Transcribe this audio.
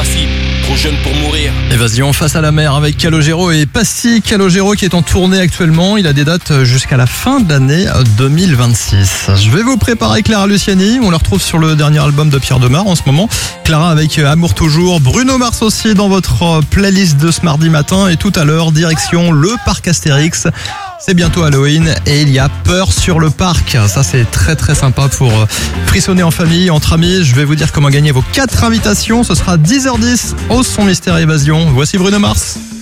facile, trop jeune pour mourir. Évasion face à la mer avec Calogero et Pasti. Calogero qui est en tournée actuellement. Il a des dates jusqu'à la fin de l'année 2026. Je vais vous préparer Clara Luciani. On la retrouve sur le dernier album de Pierre Demar en ce moment. Clara avec Amour toujours. Bruno Mars aussi dans votre playlist de ce mardi matin. Et tout à l'heure, direction le parc Astérix. C'est bientôt Halloween et il y a peur sur le parc. Ça, c'est très très sympa pour frissonner en famille, entre amis. Je vais vous dire comment gagner vos 4 invitations. Ce sera 10h10 au Son Mystère Évasion. Voici Bruno Mars.